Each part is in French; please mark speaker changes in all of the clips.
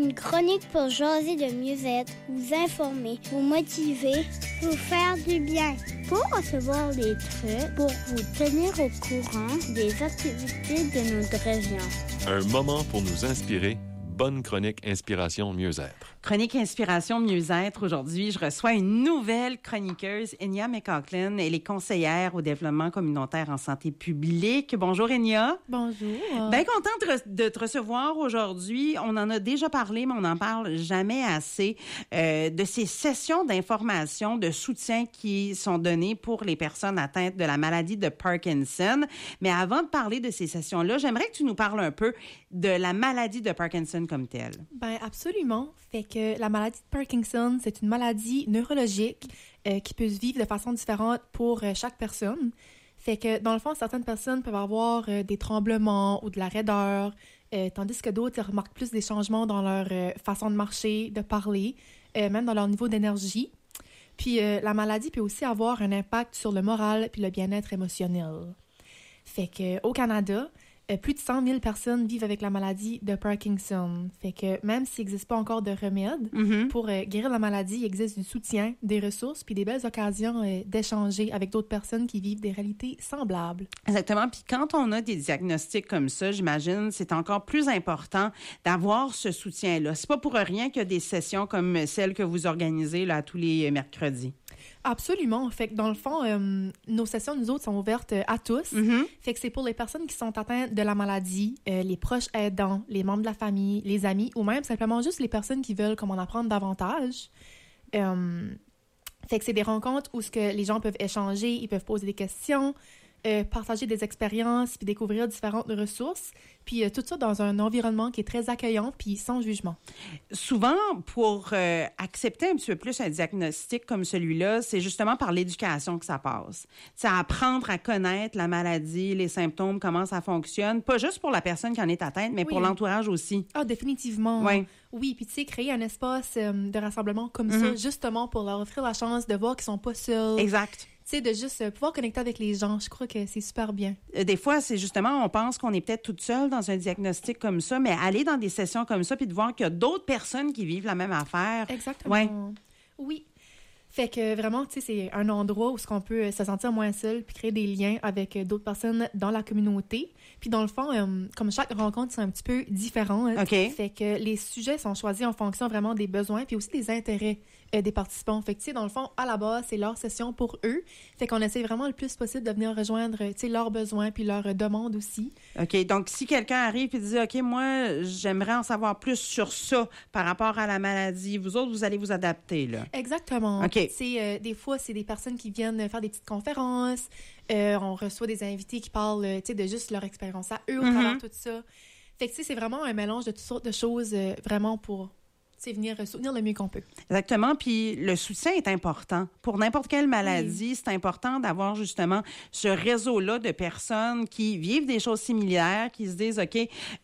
Speaker 1: Une chronique pour jaser de mieux-être, vous informer, vous motiver, vous faire du bien. Pour recevoir des trucs, pour vous tenir au courant des activités de notre région.
Speaker 2: Un moment pour nous inspirer. Bonne chronique Inspiration Mieux-être.
Speaker 3: Chronique Inspiration Mieux-être. Aujourd'hui, je reçois une nouvelle chroniqueuse, Enya McCaughlin. Elle est conseillère au développement communautaire en santé publique. Bonjour, Enya.
Speaker 4: Bonjour.
Speaker 3: Bien contente de te recevoir aujourd'hui. On en a déjà parlé, mais on n'en parle jamais assez de ces sessions d'information, de soutien qui sont données pour les personnes atteintes de la maladie de Parkinson. Mais avant de parler de ces sessions-là, j'aimerais que tu nous parles un peu de la maladie de Parkinson comme telle.
Speaker 4: Ben absolument. Fait que la maladie de Parkinson, c'est une maladie neurologique qui peut se vivre de façon différente pour chaque personne. Fait que dans le fond, certaines personnes peuvent avoir des tremblements ou de la raideur, tandis que d'autres remarquent plus des changements dans leur façon de marcher, de parler, même dans leur niveau d'énergie. Puis la maladie peut aussi avoir un impact sur le moral puis le bien-être émotionnel. Fait que au Canada, plus de 100 000 personnes vivent avec la maladie de Parkinson. Fait que même s'il n'existe pas encore de remède pour guérir la maladie, il existe du soutien, des ressources puis des belles occasions d'échanger avec d'autres personnes qui vivent des réalités semblables.
Speaker 3: Exactement. Puis quand on a des diagnostics comme ça, j'imagine, c'est encore plus important d'avoir ce soutien-là. C'est pas pour rien qu'il y a des sessions comme celles que vous organisez là tous les mercredis.
Speaker 4: Absolument. Fait que dans le fond, nos sessions, nous autres, sont ouvertes à tous. Fait que c'est pour les personnes qui sont atteintes de la maladie, les proches aidants, les membres de la famille, les amis, ou même simplement juste les personnes qui veulent comme en apprendre davantage. Fait que c'est des rencontres où ce que les gens peuvent échanger, ils peuvent poser des questions, partager des expériences, puis découvrir différentes ressources, puis tout ça dans un environnement qui est très accueillant, puis sans jugement.
Speaker 3: Souvent, pour accepter un petit peu plus un diagnostic comme celui-là, c'est justement par l'éducation que ça passe. C'est apprendre à connaître la maladie, les symptômes, comment ça fonctionne, pas juste pour la personne qui en est atteinte, mais pour l'entourage aussi.
Speaker 4: Ah, définitivement.
Speaker 3: Oui.
Speaker 4: Oui, puis tu sais, créer un espace de rassemblement comme ça, justement pour leur offrir la chance de voir qu'ils sont pas seuls.
Speaker 3: Exact.
Speaker 4: Tu sais, de juste pouvoir connecter avec les gens, je crois que c'est super bien.
Speaker 3: Des fois, c'est justement, on pense qu'on est peut-être toute seule dans un diagnostic comme ça, mais aller dans des sessions comme ça puis de voir qu'il y a d'autres personnes qui vivent la même affaire.
Speaker 4: Exactement.
Speaker 3: Ouais.
Speaker 4: Oui. Fait que vraiment, tu sais, c'est un endroit où on peut se sentir moins seul puis créer des liens avec d'autres personnes dans la communauté. Puis dans le fond, comme chaque rencontre, c'est un petit peu différent. Hein,
Speaker 3: OK.
Speaker 4: Fait que les sujets sont choisis en fonction vraiment des besoins puis aussi des intérêts des participants. Fait que, tu sais, dans le fond, à la base, c'est leur session pour eux. Fait qu'on essaie vraiment le plus possible de venir rejoindre, tu sais, leurs besoins puis leurs demandes aussi. OK.
Speaker 3: Donc, si quelqu'un arrive et dit, OK, moi, j'aimerais en savoir plus sur ça par rapport à la maladie, vous autres, vous allez vous adapter, là.
Speaker 4: Exactement.
Speaker 3: OK.
Speaker 4: C'est, des fois, c'est des personnes qui viennent faire des petites conférences. On reçoit des invités qui parlent, tu sais, de juste leur expérience à eux au travers de tout ça. Fait que, tu sais, c'est vraiment un mélange de toutes sortes de choses, vraiment pour... c'est venir soutenir le mieux qu'on peut.
Speaker 3: Exactement. Puis le soutien est important. Pour n'importe quelle maladie, c'est important d'avoir justement ce réseau-là de personnes qui vivent des choses similaires, qui se disent, OK,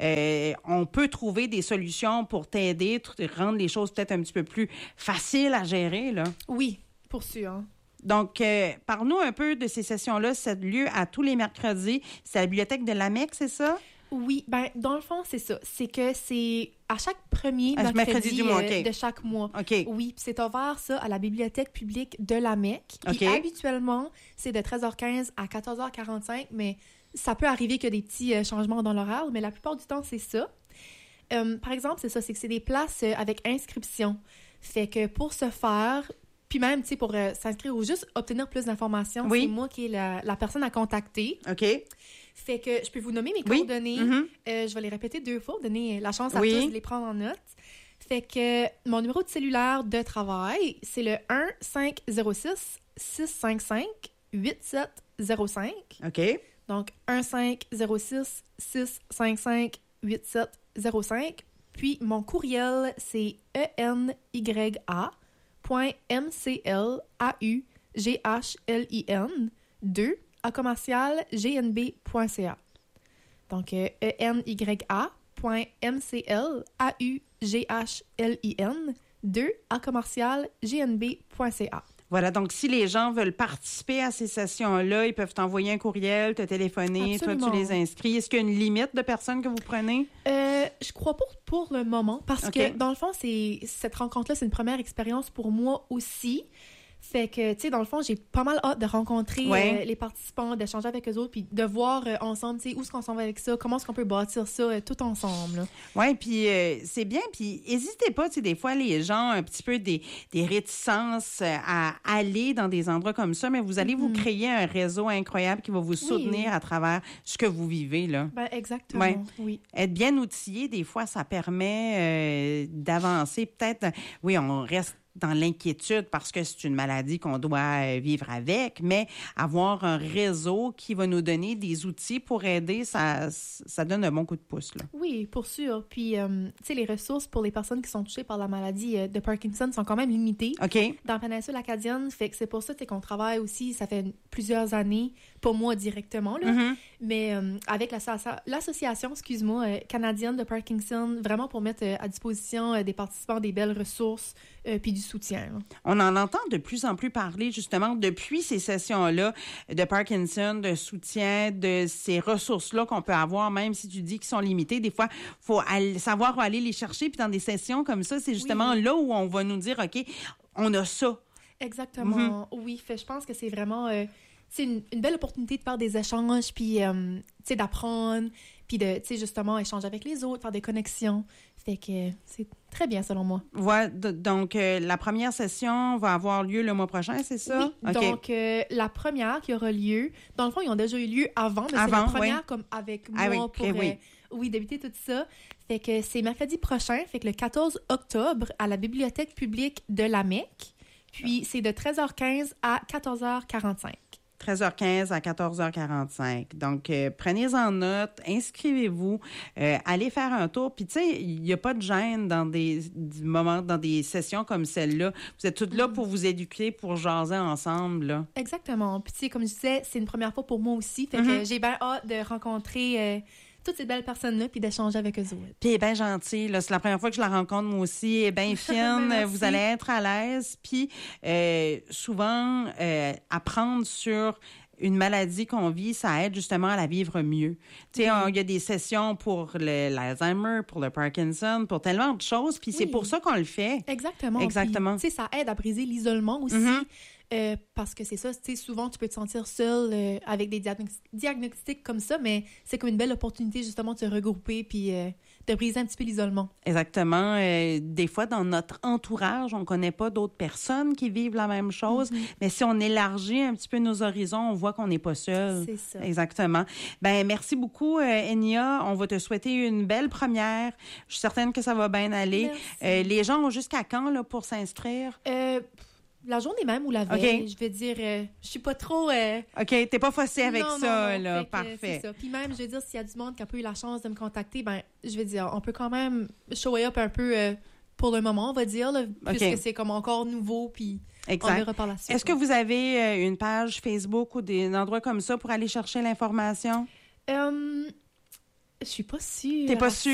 Speaker 3: on peut trouver des solutions pour t'aider, rendre les choses peut-être un petit peu plus faciles à gérer, là.
Speaker 4: Oui, pour sûr.
Speaker 3: Donc, parle-nous un peu de ces sessions-là. Ça a lieu à tous les mercredis. C'est à la bibliothèque de l'AMEC, c'est ça?
Speaker 4: Oui, ben dans le fond, c'est ça. C'est que c'est à chaque premier mercredi
Speaker 3: du mois, OK.
Speaker 4: de chaque mois.
Speaker 3: OK.
Speaker 4: Oui, puis c'est ouvert, ça, à la bibliothèque publique de l'AMEC. Puis
Speaker 3: OK.
Speaker 4: habituellement, c'est de 13h15 à 14h45, mais ça peut arriver qu'il y a des petits changements dans l'horaire, mais la plupart du temps, c'est ça. Par exemple, c'est ça, c'est que c'est des places avec inscription. Fait que pour se faire... Puis même, tu sais, pour s'inscrire ou juste obtenir plus d'informations, c'est moi qui est la personne à contacter.
Speaker 3: OK.
Speaker 4: Fait que je peux vous nommer mes coordonnées. Je vais les répéter 2 fois, donner la chance à tous de les prendre en note. Fait que mon numéro de cellulaire de travail, c'est le 1-506-655-8705.
Speaker 3: OK.
Speaker 4: Donc, 1-506-655-8705. Puis mon courriel, c'est enya.mclaghlin2@gnb.ca. Donc, enya.mclaghlin2@gnb.ca.
Speaker 3: Voilà, donc si les gens veulent participer à ces sessions-là, ils peuvent t'envoyer un courriel, te téléphoner,
Speaker 4: Absolument.
Speaker 3: toi, tu les inscris. Est-ce qu'il y a une limite de personnes que vous prenez?
Speaker 4: Je crois pas pour le moment, parce
Speaker 3: OK.
Speaker 4: que dans le fond, cette rencontre-là, c'est une première expérience pour moi aussi. Fait que, tu sais, dans le fond, j'ai pas mal hâte de rencontrer
Speaker 3: Ouais.
Speaker 4: les participants, d'échanger avec eux autres, puis de voir ensemble, tu sais, où est-ce qu'on s'en va avec ça, comment est-ce qu'on peut bâtir ça tout ensemble. Là.
Speaker 3: Oui, puis c'est bien. Puis n'hésitez pas, tu sais, des fois, les gens ont un petit peu des réticences à aller dans des endroits comme ça, mais vous allez vous créer un réseau incroyable qui va vous soutenir à travers ce que vous vivez, là.
Speaker 4: Ben, exactement,
Speaker 3: Ouais.
Speaker 4: oui.
Speaker 3: Être bien outillé, des fois, ça permet d'avancer. Peut-être, oui, on reste dans l'inquiétude parce que c'est une maladie qu'on doit vivre avec, mais avoir un réseau qui va nous donner des outils pour aider, ça donne un bon coup de pouce, là.
Speaker 4: Oui, pour sûr. Puis, tu sais, les ressources pour les personnes qui sont touchées par la maladie de Parkinson sont quand même limitées.
Speaker 3: OK?
Speaker 4: Dans la péninsule acadienne, fait que c'est pour ça tu sais, qu'on travaille aussi, ça fait plusieurs années, pas moi directement, là,
Speaker 3: Mhm.
Speaker 4: mais avec l'association, excuse-moi, canadienne de Parkinson, vraiment pour mettre à disposition des participants des belles ressources puis du soutien. Là.
Speaker 3: On en entend de plus en plus parler, justement, depuis ces sessions-là de Parkinson, de soutien, de ces ressources-là qu'on peut avoir, même si tu dis qu'ils sont limitées. Des fois, il faut savoir où aller les chercher. Puis dans des sessions comme ça, c'est justement là où on va nous dire, OK, on a ça.
Speaker 4: Exactement, oui. Fait, je pense que c'est vraiment c'est une belle opportunité de faire des échanges, puis tu sais, d'apprendre, puis de, tu sais, justement, échanger avec les autres, faire des connexions. Fait que c'est très bien, selon moi.
Speaker 3: Ouais, donc, la première session va avoir lieu le mois prochain, c'est ça?
Speaker 4: Oui,
Speaker 3: OK.
Speaker 4: donc la première qui aura lieu, dans le fond, ils ont déjà eu lieu avant, mais c'est la première comme avec moi pour débuter tout ça. Fait que c'est mercredi prochain, fait que le 14 octobre, à la Bibliothèque publique de la Mecque. Puis c'est de 13h15 à 14h45.
Speaker 3: 13h15 à 14h45. Donc, prenez-en note, inscrivez-vous, allez faire un tour. Puis, tu sais, il n'y a pas de gêne dans des moments, dans des sessions comme celle-là. Vous êtes toutes là pour vous éduquer, pour jaser ensemble, là.
Speaker 4: Exactement. Puis, tu sais, comme je disais, c'est une première fois pour moi aussi. Fait que j'ai bien hâte de rencontrer toutes ces belles personnes-là puis d'échanger avec eux autres.
Speaker 3: Puis elle est bien gentille, là. C'est la première fois que je la rencontre, moi aussi. Elle est bien fine.
Speaker 4: Merci.
Speaker 3: Vous allez être à l'aise. Puis souvent, apprendre sur une maladie qu'on vit, ça aide justement à la vivre mieux. Tu sais, il y a des sessions pour l'Alzheimer, pour le Parkinson, pour tellement de choses. Puis c'est pour ça qu'on le fait.
Speaker 4: Exactement.
Speaker 3: Exactement.
Speaker 4: Tu sais, ça aide à briser l'isolement aussi. Parce que c'est ça, tu sais, souvent, tu peux te sentir seul avec des diagnostics comme ça, mais c'est comme une belle opportunité, justement, de se regrouper puis de briser un petit peu l'isolement.
Speaker 3: Exactement. Des fois, dans notre entourage, on ne connaît pas d'autres personnes qui vivent la même chose, mais si on élargit un petit peu nos horizons, on voit qu'on n'est pas seul.
Speaker 4: C'est ça.
Speaker 3: Exactement. Ben merci beaucoup, Enya. On va te souhaiter une belle première. Je suis certaine que ça va bien aller. Les gens ont jusqu'à quand là, pour s'inscrire?
Speaker 4: La journée même ou la veille, je veux dire, je suis pas trop...
Speaker 3: OK, t'es pas faussée avec ça, là.
Speaker 4: Fait que
Speaker 3: Parfait.
Speaker 4: c'est ça. Puis même, je veux dire, s'il y a du monde qui a pas eu la chance de me contacter, ben, je veux dire, on peut quand même show up un peu pour le moment, on va dire, là, puisque c'est comme encore nouveau, puis on verra par la suite.
Speaker 3: Est-ce que vous avez une page Facebook ou des endroits comme ça pour aller chercher l'information?
Speaker 4: Je suis pas sûre.
Speaker 3: T'es pas sûre?